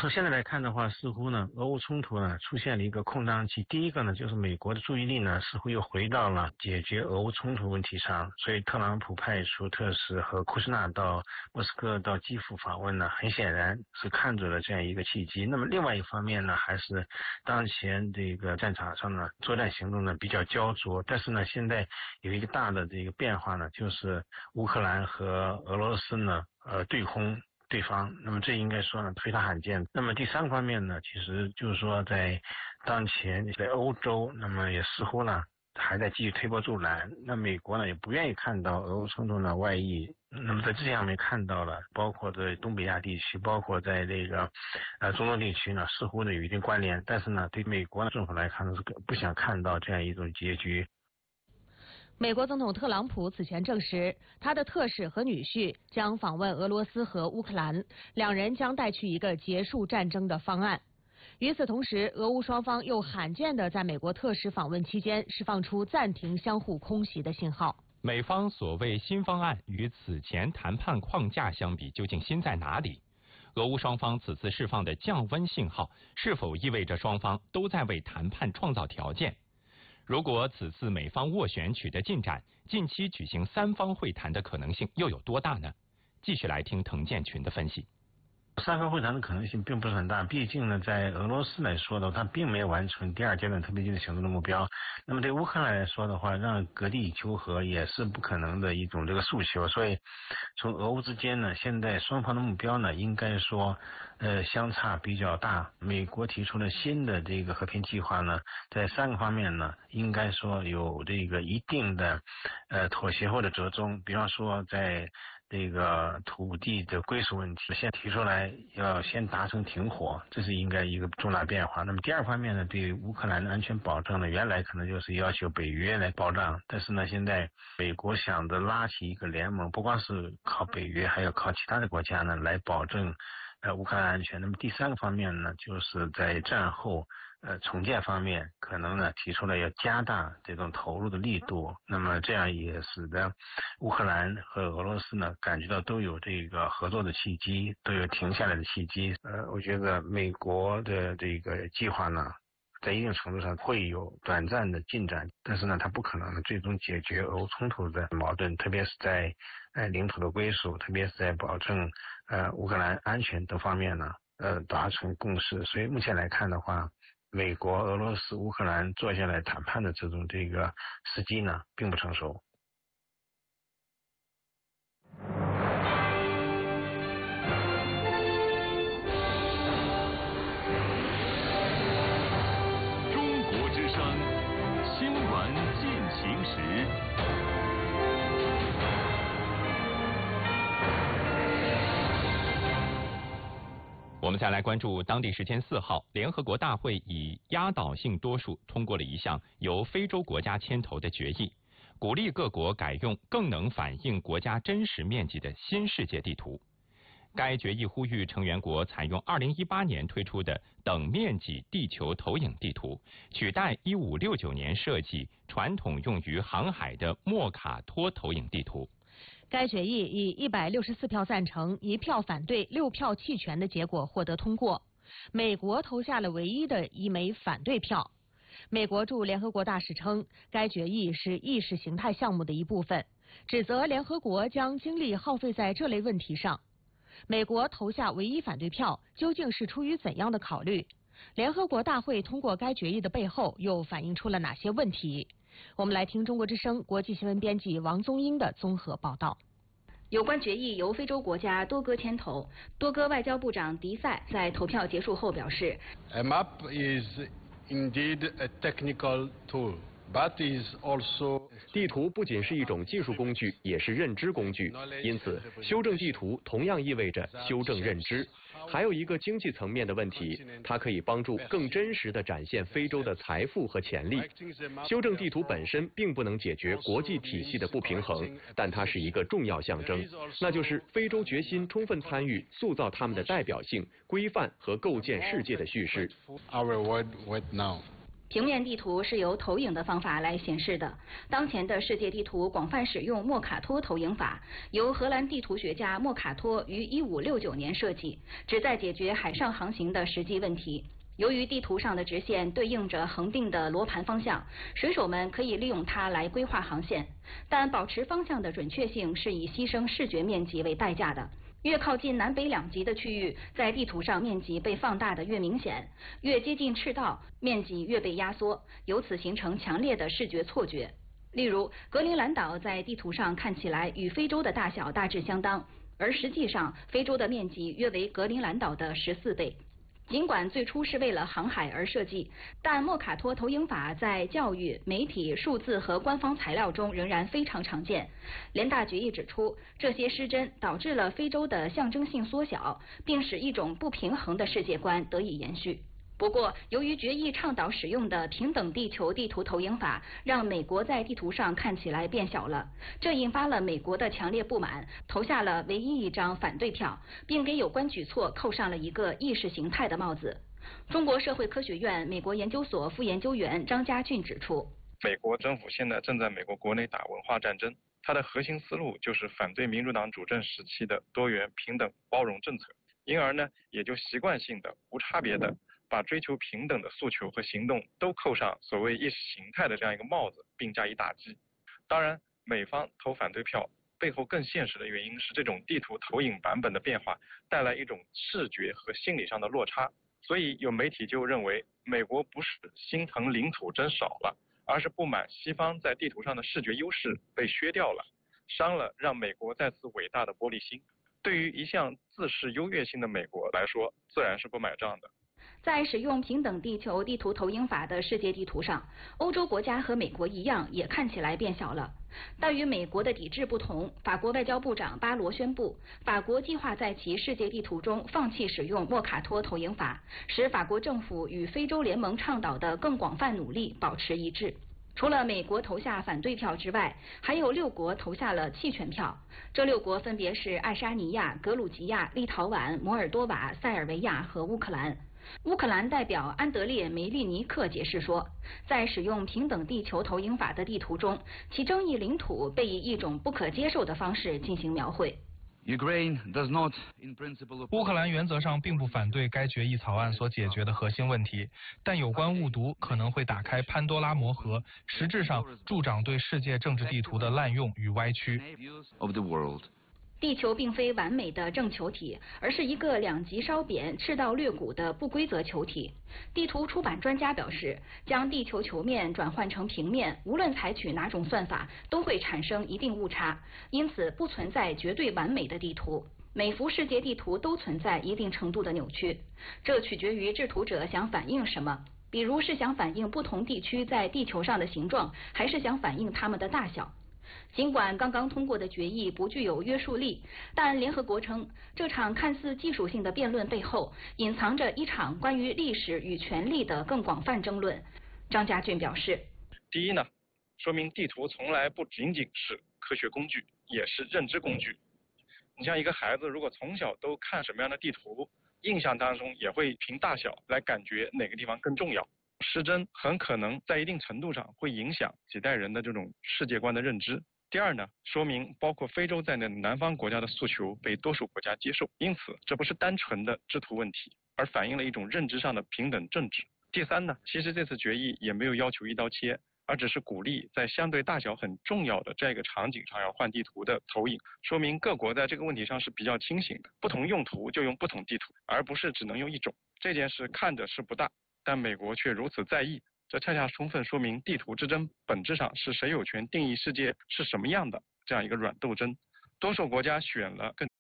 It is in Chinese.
从现在来看的话，似乎呢，俄乌冲突呢出现了一个空档期。第一个呢，就是美国的注意力呢似乎又回到了解决俄乌冲突问题上，所以特朗普派出特使和库什纳到莫斯科到基辅访问呢，很显然是看准了这样一个契机。那么另外一方面呢，还是当前这个战场上呢，作战行动呢比较焦灼，但是呢，现在有一个大的这个变化呢，就是乌克兰和俄罗斯呢，对轰对方，那么这应该说呢非常罕见。那么第三个方面呢，其实就是说在当前在欧洲，那么也似乎呢还在继续推波助澜。那美国呢也不愿意看到俄乌冲突呢外溢。那么在这上面看到了，包括在东北亚地区，包括在这个中东地区呢，似乎呢有一定关联。但是呢，对美国政府来看呢是不想看到这样一种结局。 美国总统特朗普此前证实，他的特使和女婿将访问俄罗斯和乌克兰，两人将带去一个结束战争的方案。与此同时，俄乌双方又罕见地在美国特使访问期间释放出暂停相互空袭的信号。 美方所谓新方案与此前谈判框架相比，究竟新在哪里？俄乌双方此次释放的降温信号，是否意味着双方都在为谈判创造条件？如果此次美方斡旋取得进展，近期举行三方会谈的可能性又有多大呢？继续来听滕建群的分析。 三方会谈的可能性并不是很大，毕竟呢，在俄罗斯来说的，它并没有完成第二阶段特别军事行动的目标。那么对乌克兰来说的话，让割地求和也是不可能的一种这个诉求。所以，从俄乌之间呢，现在双方的目标呢，应该说，相差比较大。美国提出了新的这个和平计划呢，在三个方面呢，应该说有这个一定的妥协或者折中。比方说，在这个土地的归属问题，先提出来要先达成停火，这是应该一个重大变化。那么第二方面呢，对乌克兰的安全保障呢，原来可能就是要求北约来保障，但是呢，现在美国想着拉起一个联盟，不光是靠北约，还要靠其他的国家呢来保证乌克兰安全。那么第三个方面呢，就是在战后重建方面，可能呢提出了要加大这种投入的力度，那么这样也使得乌克兰和俄罗斯呢感觉到都有这个合作的契机，都有停下来的契机。我觉得美国的这个计划呢，在一定程度上会有短暂的进展，但是呢，它不可能最终解决俄乌冲突的矛盾，特别是在领土的归属，特别是在保证乌克兰安全等方面呢达成共识。所以目前来看的话，美国、俄罗斯、乌克兰坐下来谈判的这个时机呢，并不成熟。 中国之声，新闻进行时。 我们再来关注当地时间4号，联合国大会以压倒性多数通过了一项由非洲国家牵头的决议，鼓励各国改用更能反映国家真实面积的新世界地图。该决议呼吁成员国采用2018年推出的等面积地球投影地图，取代1569年设计、传统用于航海的莫卡托投影地图。 该决议以164票赞成、1票反对、6票弃权的结果获得通过。美国投下了唯一的一枚反对票。美国驻联合国大使称，该决议是意识形态项目的一部分，指责联合国将精力耗费在这类问题上。美国投下唯一反对票，究竟是出于怎样的考虑？联合国大会通过该决议的背后又反映出了哪些问题？我们来听中国之声国际新闻编辑王宗英的综合报道。 有关决议由非洲国家多哥牵头，多哥外交部长迪塞在投票结束后表示 A map is indeed a technical tool. But is also 地图不仅是一种技术工具，也是认知工具。因此，修正地图同样意味着修正认知。还有一个经济层面的问题，它可以帮助更真实地展现非洲的财富和潜力。修正地图本身并不能解决国际体系的不平衡，但它是一个重要象征，那就是非洲决心充分参与塑造他们的代表性、规范和构建世界的叙事。 Our world right now. 平面地图是由投影的方法来显示的。当前的世界地图广泛使用莫卡托投影法，由荷兰地图学家莫卡托于1569年设计，旨在解决海上航行的实际问题。由于地图上的直线对应着恒定的罗盘方向，水手们可以利用它来规划航线，但保持方向的准确性是以牺牲视觉面积为代价的。越靠近南北两极的区域，在地图上面积被放大的越明显，越接近赤道，面积越被压缩，由此形成强烈的视觉错觉。例如，格陵兰岛在地图上看起来与非洲的大小大致相当，而实际上非洲的面积约为格陵兰岛的14倍。尽管最初是为了航海而设计，但莫卡托投影法在教育、媒体、数字和官方材料中仍然非常常见。联大决议指出，这些失真导致了非洲的象征性缩小，并使一种不平衡的世界观得以延续。不过，由于决议倡导使用的平等地球地图投影法，让美国在地图上看起来变小了，这引发了美国的强烈不满，投下了唯一一张反对票，并给有关举措扣上了一个意识形态的帽子。中国社会科学院美国研究所副研究员张家俊指出， 美国政府现在正在美国国内打文化战争，它的核心思路就是反对民主党主政时期的多元、平等、包容政策，因而呢，也就习惯性的、无差别的把追求平等的诉求和行动都扣上所谓意识形态的这样一个帽子，并加以打击。当然，美方投反对票背后更现实的原因是这种地图投影版本的变化带来一种视觉和心理上的落差。所以有媒体就认为，美国不是心疼领土真少了，而是不满西方在地图上的视觉优势被削掉了，伤了让美国再次伟大的玻璃心。对于一向自视优越性的美国来说，自然是不买账的。 在使用平等地球地图投影法的世界地图上，欧洲国家和美国一样也看起来变小了。但与美国的抵制不同，法国外交部长巴罗宣布，法国计划在其世界地图中放弃使用莫卡托投影法，使法国政府与非洲联盟倡导的更广泛努力保持一致。除了美国投下反对票之外，还有6国投下了弃权票。这6国分别是爱沙尼亚、格鲁吉亚、立陶宛、摩尔多瓦、塞尔维亚和乌克兰。乌克兰代表安德烈·梅利尼克解释说，在使用平等地球投影法的地图中，其争议领土被以一种不可接受的方式进行描绘。 乌克兰原则上并不反对该决议草案所解决的核心问题，但有关误读可能会打开潘多拉魔盒，实质上助长对世界政治地图的滥用与歪曲。 地球并非完美的正球体，而是一个两极稍扁、赤道略鼓的不规则球体。地图出版专家表示，将地球球面转换成平面，无论采取哪种算法，都会产生一定误差，因此不存在绝对完美的地图。每幅世界地图都存在一定程度的扭曲，这取决于制图者想反映什么，比如是想反映不同地区在地球上的形状，还是想反映它们的大小。尽管刚刚通过的决议不具有约束力，但联合国称，这场看似技术性的辩论背后隐藏着一场关于历史与权力的更广泛争论。张家俊表示， 第一呢，说明地图从来不仅仅是科学工具，也是认知工具。你像一个孩子如果从小都看什么样的地图，印象当中也会凭大小来感觉哪个地方更重要。失真很可能在一定程度上会影响几代人的这种世界观的认知。第二呢，说明包括非洲在内的南方国家的诉求被多数国家接受，因此这不是单纯的制图问题，而反映了一种认知上的平等政治。第三呢，其实这次决议也没有要求一刀切，而只是鼓励在相对大小很重要的这个场景上要换地图的投影，说明各国在这个问题上是比较清醒的，不同用途就用不同地图，而不是只能用一种。这件事看着是不大，但美国却如此在意，这恰恰充分说明地图之争本质上是谁有权定义世界是什么样的这样一个软斗争。多数国家选了更